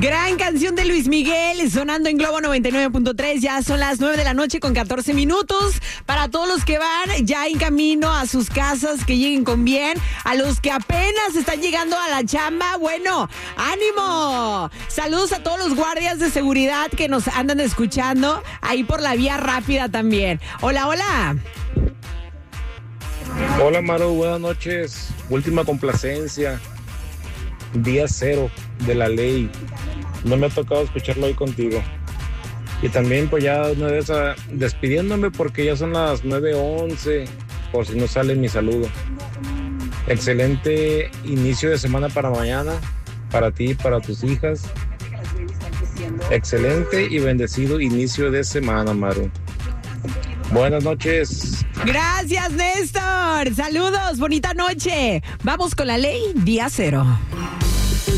Gran canción de Luis Miguel sonando en Globo 99.3. Ya son las 9 de la noche con 14 minutos. Para todos los que van ya en camino a sus casas, que lleguen con bien. A los que apenas están llegando a la chamba, bueno, ¡ánimo! Saludos a todos los guardias de seguridad que nos andan escuchando ahí por la vía rápida también. Hola, hola. Hola Maru, buenas noches. Última complacencia. Día cero de la ley. No me ha tocado escucharlo hoy contigo. Y también pues ya una vez despidiéndome porque ya son las 9:11, por si no sale mi saludo. Excelente inicio de semana para mañana, para ti y para tus hijas. Excelente y bendecido inicio de semana, Maru. Buenas noches. Gracias, Néstor. Saludos, bonita noche. Vamos con la ley, día cero.